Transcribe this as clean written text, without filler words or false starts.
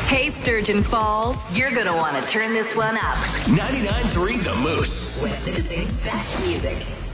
Hey, Sturgeon Falls, you're going to want to turn this one up. 99.3 The Moose. West Citizens' best music.